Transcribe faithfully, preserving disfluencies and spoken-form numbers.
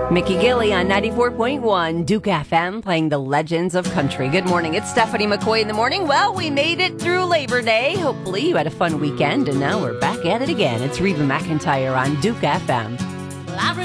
Mickey Gilley on ninety-four point one Duke F M playing the legends of country. Good morning. It's Stephanie McCoy in the morning. Well, we made it through Labor Day. Hopefully you had a fun weekend, and now we're back at it again. It's Reba McEntire on Duke F M. Well, I